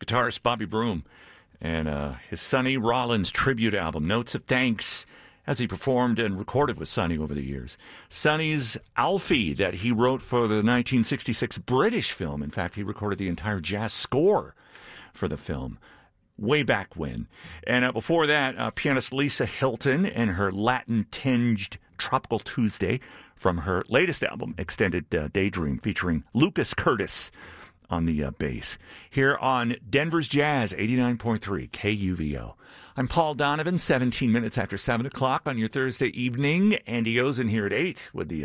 guitarist Bobby Broom and his Sonny Rollins tribute album, Notes of Thanks, as he performed and recorded with Sonny over the years. Sonny's Alfie that he wrote for the 1966 British film. In fact, he recorded the entire jazz score for the film way back when. And before that, pianist Lisa Hilton and her Latin-tinged Tropical Tuesday from her latest album, Extended Daydream, featuring Lucas Curtis on the bass. Here on Denver's Jazz, 89.3 KUVO. I'm Paul Donovan, 17 minutes after 7 o'clock on your Thursday evening. Andy Ozen here at 8 with the